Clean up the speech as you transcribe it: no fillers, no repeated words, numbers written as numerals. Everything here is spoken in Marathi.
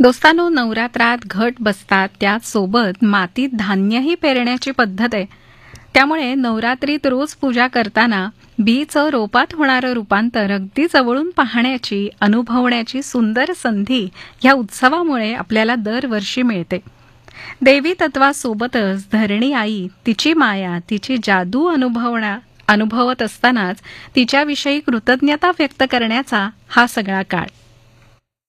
दोस्तांनो, नवरात्रात घट बसतात, त्याचसोबत मातीत धान्यही पेरण्याची पद्धत आहे. त्यामुळे नवरात्रीत रोज पूजा करताना बीचं रोपात होणारं रूपांतर अगदी जवळून पाहण्याची, अनुभवण्याची सुंदर संधी ह्या उत्सवामुळे आपल्याला दरवर्षी मिळते. देवी तत्वासोबतच धरणी आई तिची माया, तिची जादू अनुभवत असतानाच तिच्याविषयी कृतज्ञता व्यक्त करण्याचा हा सगळा काळ.